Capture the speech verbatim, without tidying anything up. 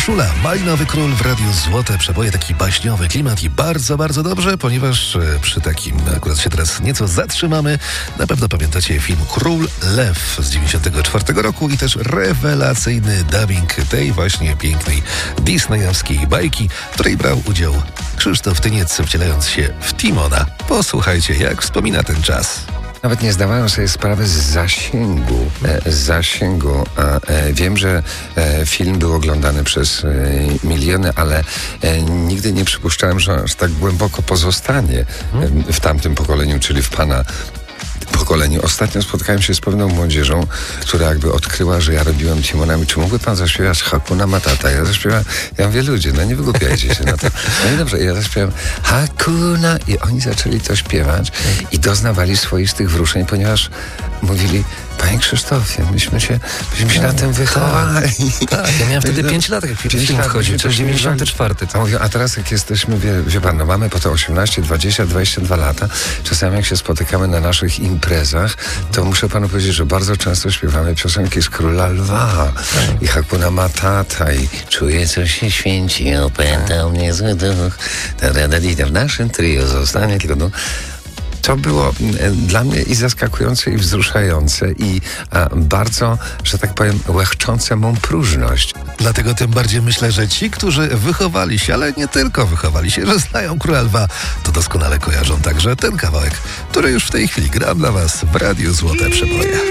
Urszula, Malinowy Król w Radiu Złote Przeboje, taki baśniowy klimat i bardzo, bardzo dobrze, ponieważ przy takim akurat się teraz nieco zatrzymamy. Na pewno pamiętacie film Król Lew z dziewięćdziesiątego czwartego roku i też rewelacyjny dubbing tej właśnie pięknej disneyowskiej bajki, w której brał udział Krzysztof Tyniec, wcielając się w Timona. Posłuchajcie, jak wspomina ten czas. Nawet nie zdawałem sobie sprawy z zasięgu. E, z zasięgu. A, e, wiem, że e, film był oglądany przez e, miliony, ale e, nigdy nie przypuszczałem, że aż tak głęboko pozostanie e, w tamtym pokoleniu, czyli w pana pokoleniu. Ostatnio spotkałem się z pewną młodzieżą, która jakby odkryła, że ja robiłem Timonami. Czy mógłby pan zaśpiewać Hakuna Matata? Ja zaśpiewałem, ja mówię, ludzie, no nie wygłupiajcie się na to. No i dobrze, ja zaśpiewałem Hakuna i oni zaczęli to śpiewać i doznawali swoistych wzruszeń, ponieważ mówili, panie Krzysztofie, myśmy się, myśmy się na tym wychowali. Tak, ja miałem wtedy pięć lat, jak film wchodził, to dziewięćdziesiąty czwarty. A mówię, a teraz jak jesteśmy, wie, wie pan, no mamy po te osiemnaście, dwadzieścia, dwadzieścia dwa lata, czasami jak się spotykamy na naszych imprezach, to muszę panu powiedzieć, że bardzo często śpiewamy piosenki z Króla Lwa i Hakuna Matata i czuję, co się święci, opętał mnie zły duch. W naszym trio zostanie tylko no. To było e, dla mnie i zaskakujące, i wzruszające, i a, bardzo, że tak powiem, łechczące mą próżność. Dlatego tym bardziej myślę, że ci, którzy wychowali się, ale nie tylko wychowali się, że znają Króla Lwa, to doskonale kojarzą także ten kawałek, który już w tej chwili gram dla was w Radiu Złote Przeboje.